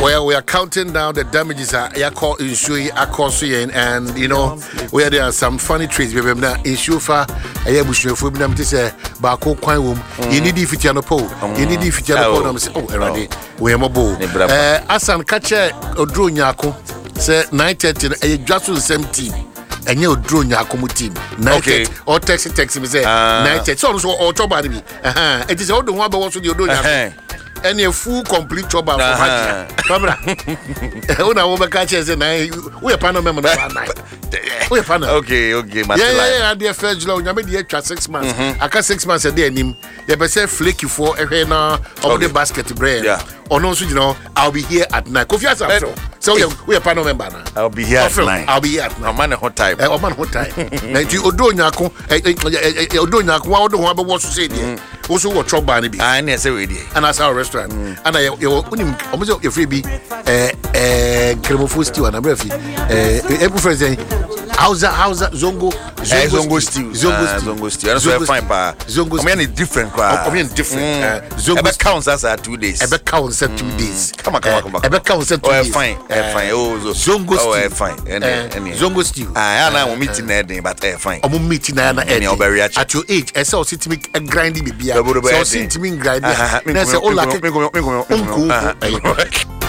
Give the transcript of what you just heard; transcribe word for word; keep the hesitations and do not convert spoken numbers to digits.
Well, we are counting down the damages. I call insure, I call and you know, where there are some funny trees. We have insure for a year bush for them to say, Bako Quine Womb, you need if it's on pole, you need if it's on pole. Oh, already, we are mobile. Asan Catcher or Drew Nyako, say nine thirty, a just the same team. And you draw your team. Okay. Or text text me say nine thirty. So or trouble. Uh-huh. It is all the one but what you do. And a full complete trouble for Magia. Una over catches and I we are Panama member. We are Panama. Okay, okay, yeah, yeah, yeah, dear first law, you made the extra six months. I got six months a day and him. You better say flicky for a rena of the basket bread. Yeah. Or no, so you know, I'll be here at night. Kofi Asafo. So we are Panama member now. I'll be here at night. I'll be here at night. I'm on a hot time. I'm on a hot time. And you do Nyako, Odonya, one don't have what to say there. Also, what trouble be. I never say with you. And that's our restaurant. And I, you almost your freebie, eh, Cremofu stew and a breathy. Eh, every friend saying, how's that? How's that? Zongo, Zongo stew, Zongo stew. That's why I find pa. Zongo. I mean, different. I mean, different. Zongo counts as at two days. Ebe counts at two days. Come on, come on, come on. Ebe counts at two days. Oh, fine, fine. Oh, Zongo stew. Oh, fine. Zongo stew. Ah, I am meeting that day, but fine. I'm meeting na na. At your age, I saw sit me grinding baby. So sit me grinding. Na say all like.